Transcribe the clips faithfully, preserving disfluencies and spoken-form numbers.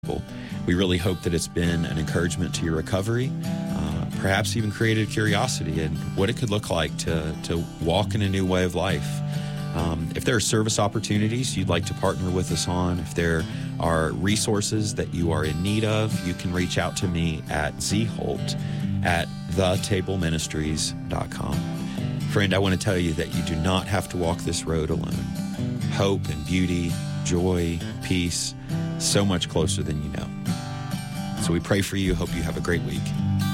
We really hope that it's been an encouragement to your recovery, uh, perhaps even created curiosity in what it could look like to, to walk in a new way of life. Um, if there are service opportunities you'd like to partner with us on, if there are resources that you are in need of, you can reach out to me at zholt at the table ministries dot com. Friend, I want to tell you that you do not have to walk this road alone. Hope and beauty, joy, peace, so much closer than you know. So we pray for you. Hope you have a great week.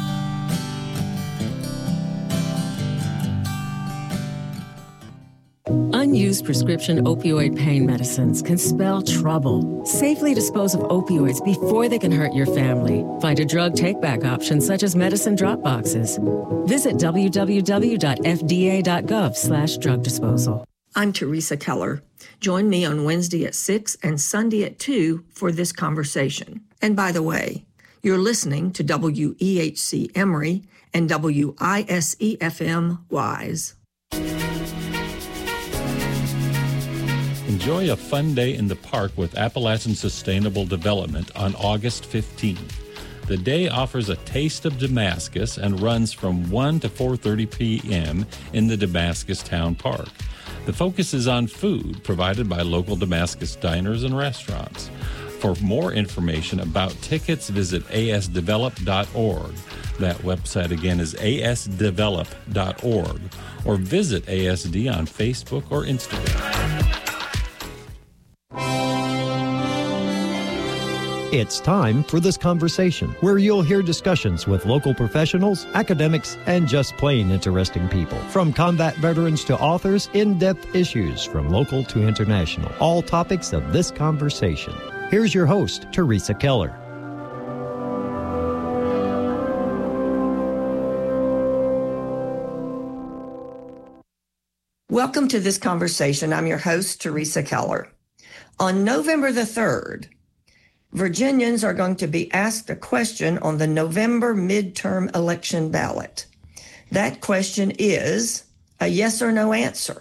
Unused prescription opioid pain medicines can spell trouble. Safely dispose of opioids before they can hurt your family. Find a drug take-back option such as medicine drop boxes. Visit w w w dot f d a dot gov slash drug disposal. I'm Teresa Keller. Join me on Wednesday at six and Sunday at two for this conversation. And by the way, you're listening to W E H C Emory and W I S E F M Wise. Enjoy a fun day in the park with Appalachian Sustainable Development on August fifteenth. The day offers a taste of Damascus and runs from one to four thirty p.m. in the Damascus Town Park. The focus is on food provided by local Damascus diners and restaurants. For more information about tickets, visit a s develop dot org. That website again is a s develop dot org, or visit A S D on Facebook or Instagram. It's time for This Conversation, where you'll hear discussions with local professionals, academics, and just plain interesting people. From combat veterans to authors, in-depth issues from local to international. All topics of this conversation. Here's your host, Teresa Keller. Welcome to This Conversation. I'm your host, Teresa Keller. On November the third, Virginians are going to be asked a question on the November midterm election ballot. That question is a yes or no answer.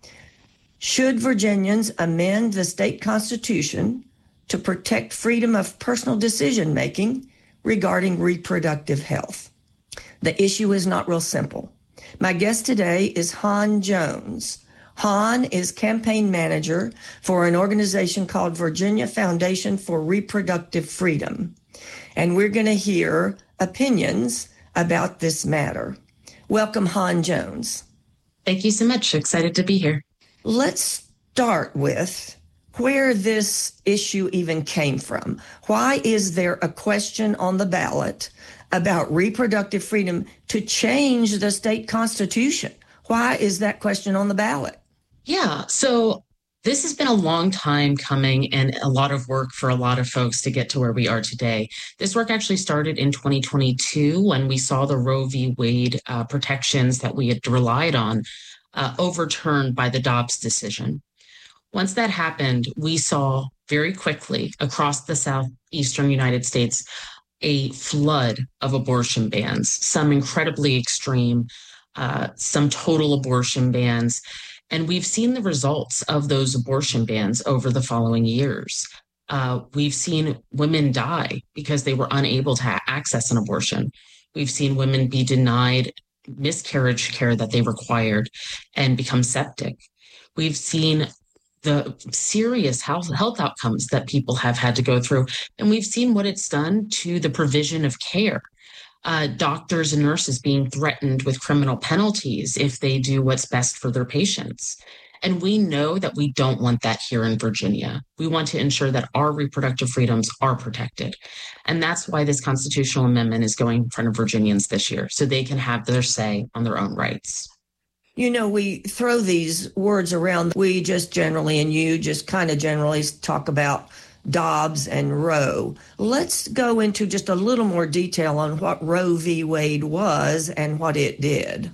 Should Virginians amend the state constitution to protect freedom of personal decision-making regarding reproductive health? The issue is not real simple. My guest today is Han Jones. Han is campaign manager for an organization called Virginia Foundation for Reproductive Freedom. And we're going to hear opinions about this matter. Welcome, Han Jones. Thank you so much. Excited to be here. Let's start with where this issue even came from. Why is there a question on the ballot about reproductive freedom to change the state constitution? Why is that question on the ballot? Yeah, so this has been a long time coming and a lot of work for a lot of folks to get to where we are today. This work actually started in twenty twenty-two when we saw the Roe v. Wade uh, protections that we had relied on uh, overturned by the Dobbs decision. Once that happened, we saw very quickly across the southeastern United States a flood of abortion bans, some incredibly extreme, uh, some total abortion bans. And we've seen the results of those abortion bans over the following years. Uh, we've seen women die because they were unable to ha- access an abortion. We've seen women be denied miscarriage care that they required and become septic. We've seen the serious health, health outcomes that people have had to go through. And we've seen what it's done to the provision of care. Uh, doctors and nurses being threatened with criminal penalties if they do what's best for their patients. And we know that we don't want that here in Virginia. We want to ensure that our reproductive freedoms are protected. And that's why this constitutional amendment is going in front of Virginians this year, so they can have their say on their own rights. You know, we throw these words around. We just generally, and you just kind of generally talk about Dobbs and Roe. Let's go into just a little more detail on what Roe v. Wade was and what it did.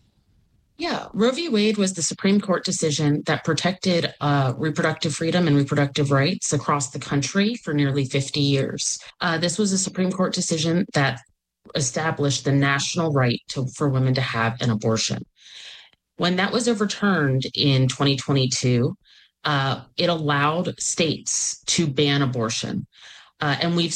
Yeah, Roe v. Wade was the Supreme Court decision that protected uh, reproductive freedom and reproductive rights across the country for nearly fifty years. Uh, this was a Supreme Court decision that established the national right to, for women to have an abortion. When that was overturned in twenty twenty-two, Uh, it allowed states to ban abortion. Uh, and we've